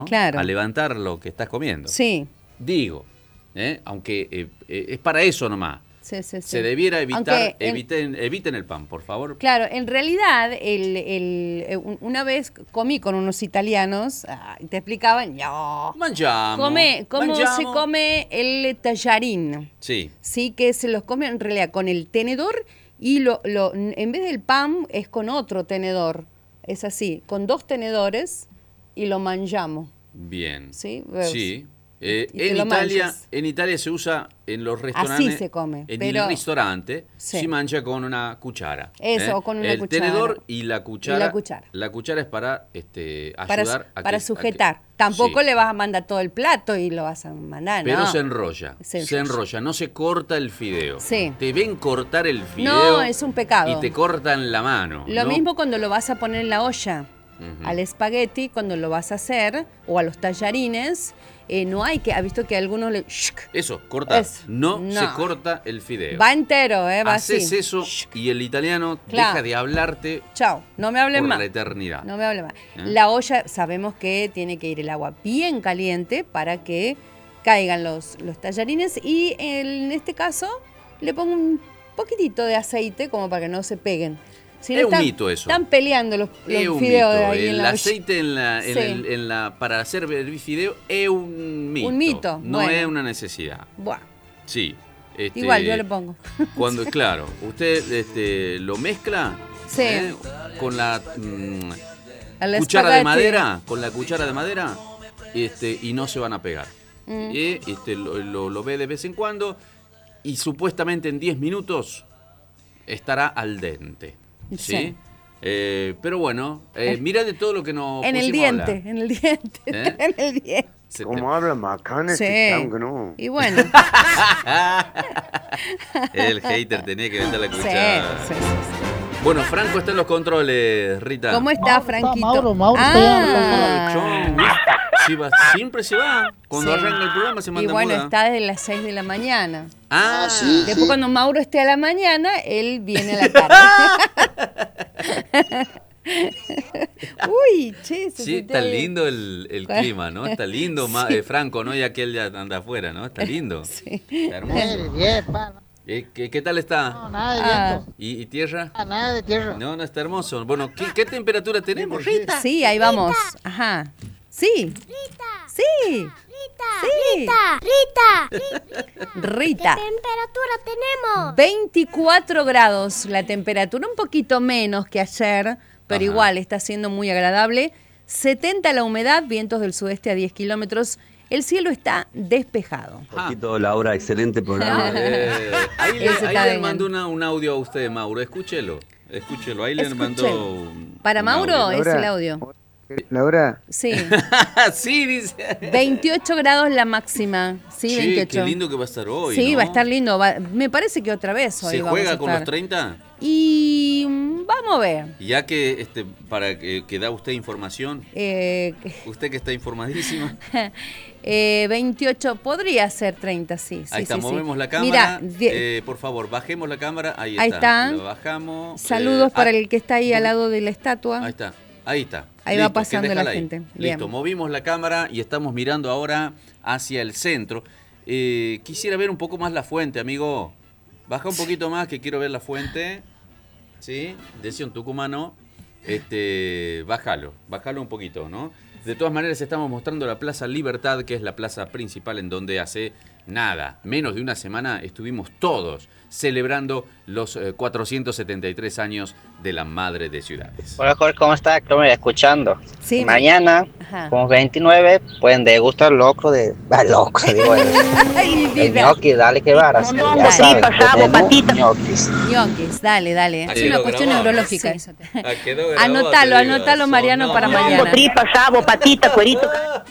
Claro. A levantar lo que estás comiendo. Sí. Digo, aunque es para eso nomás. Sí. Se debiera evitar, Aunque eviten el pan, por favor. Claro, en realidad, una vez comí con unos italianos, y te explicaban, no, cómo se come el tallarín. Sí. Sí, que se los come en realidad con el tenedor y en vez del pan es con otro tenedor. Es así, con 2 tenedores y lo mangiamo. Bien. Sí. Sí. En Italia se usa en los restaurantes. Así se come. En el restaurante se mancha con una cuchara. Eso, con una cuchara. El tenedor y la cuchara. La cuchara es para ayudar para sujetar. Tampoco le vas a mandar todo el plato y lo vas a mandar, pero no. se enrolla. Se enrolla, no se corta el fideo. Sí. Te ven cortar el fideo. No, es un pecado. Y te cortan la mano. Lo mismo cuando lo vas a poner en la olla. Al espagueti, cuando lo vas a hacer, o a los tallarines, no hay que, ha visto que algunos le... Eso, cortar. No se corta el fideo. Va entero, va así. Haces eso y el italiano deja de hablarte. Chao, no me hables más. Por la eternidad. No me hables más. La olla, sabemos que tiene que ir el agua bien caliente para que caigan los tallarines y en este caso le pongo un poquitito de aceite como para que no se peguen. Si es no un mito eso. Están peleando los fideos de ahí en la olla. El aceite para hacer el fideo es un mito. Un mito. No es una necesidad. Bueno. Sí. Igual yo le pongo. Claro, usted lo mezcla con la cuchara de madera, y no se van a pegar. Lo ve de vez en cuando y supuestamente en 10 minutos estará al dente. ¿Sí? Pero bueno, mira de todo lo que nos en el diente, en el diente, en el diente. ¿Cómo habla Macán no? Y bueno. El hater tenía que vender la cuchara. Sí. Bueno, Franco está en los controles, Rita. ¿Cómo está, Franquito? Mauro. Siempre se va. Cuando arranca el programa se manda y bueno, muda. está desde las 6 de la mañana. Sí. Después cuando Mauro esté a la mañana, él viene a la tarde. Uy, sí, está lindo el clima, ¿no? Está lindo, Franco, ¿no? Y aquel ya anda afuera, ¿no? Está lindo. Sí. Está hermoso. ¿Qué tal está? No, nada de viento. ¿Y tierra? Nada de tierra. No, está hermoso. Bueno, ¿qué temperatura tenemos, Rita? Sí, ahí vamos. Ajá. Sí. Rita. ¿Qué temperatura tenemos? 24 grados la temperatura, un poquito menos que ayer, pero igual está siendo muy agradable. 70 la humedad, vientos del sudeste a 10 kilómetros. El cielo está despejado. Poquito, Laura, excelente programa. Ahí le mandó un audio a usted, Mauro. Escúchelo. Ahí le mandó. Para Mauro Laura, es el audio. Laura. Sí. Sí, dice. 28 grados la máxima. Sí, 28. Qué lindo que va a estar hoy. Sí, ¿no? va a estar lindo. Me parece que otra vez hoy ¿Se vamos juega a con estar. los 30? Y vamos a ver. Ya que para que da usted información, usted que está informadísima. 28, podría ser 30, sí. Ahí está, movemos la Mira, cámara. Por favor, bajemos la cámara. Ahí está. Lo bajamos. Saludos para el que está ahí al lado de la estatua. Ahí está. Ahí listo, va pasando la gente. Listo, Bien. movimos la cámara y estamos mirando ahora hacia el centro. Quisiera ver un poco más la fuente, amigo. Baja un poquito más que quiero ver la fuente. ¿Sí? Decía un tucumano. Bájalo un poquito, ¿no? De todas maneras estamos mostrando la Plaza Libertad, que es la plaza principal en donde hace menos de una semana estuvimos todos celebrando los 473 años de la Madre de Ciudades. Hola Jorge, ¿cómo estás? Estoy escuchando. Sí. Mañana, como 29, pueden degustar locro el gnocchi, dale que varas. Ya saben, ñoquis, dale. Es una cuestión neurológica. Sí. Anótalo Mariano para mañana. Tripa, sabo, patita, cuerito.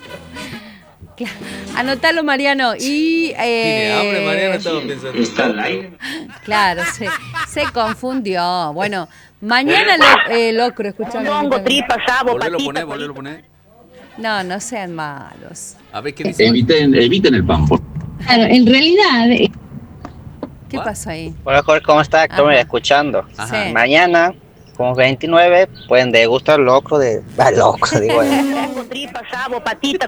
Anótalo, Mariano. Y, ¿tiene hambre, Mariano? Estaba pensando. ¿Está al aire? Claro, se confundió. Bueno, mañana locro, escuchame. Tripa, sabo, patita. Volvelo a poner. No sean malos. A ver qué dice. Eviten el pan. Claro, en realidad... ¿Qué pasó ahí? Hola Jorge, ¿cómo estás? Estoy escuchando. Sí. Mañana, como 29, pueden degustar locro de... locro, digo. Tripa, rabo, patita,